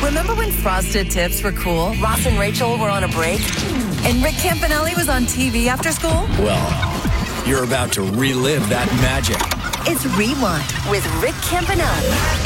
Remember when Frosted Tips were cool? Ross and Rachel were on a break? And Rick Campanelli was on TV after school? Well, you're about to relive that magic. It's Rewind with Rick Campanelli.